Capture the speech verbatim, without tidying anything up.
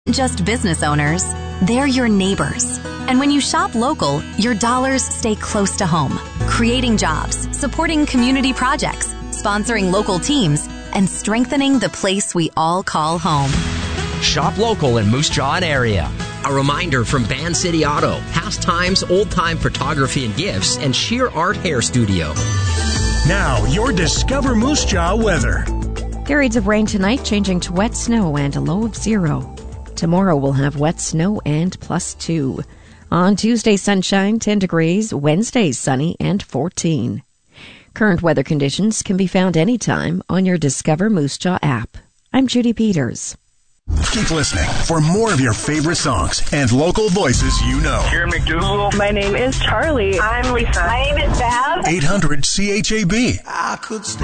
Just business owners, they're your neighbors. And when you shop local, your dollars stay close to home, creating jobs, supporting community projects, sponsoring local teams, and strengthening the place we all call home. Shop local in Moose Jaw and area. A reminder from Band City Auto, Pastimes, Old-Time Photography and Gifts, and Sheer Art Hair Studio. Now, your Discover Moose Jaw weather. Periods of rain tonight changing to wet snow and a low of zero. Tomorrow we'll have wet snow and plus two. On Tuesday, sunshine, ten degrees. Wednesday, sunny and fourteen. Current weather conditions can be found anytime on your Discover Moose Jaw app. I'm Judy Peters. Keep listening for more of your favorite songs and local voices you know. Karen McDougal. My name is Charlie. I'm Lisa. My name is Val. eight hundred C H A B. I could stay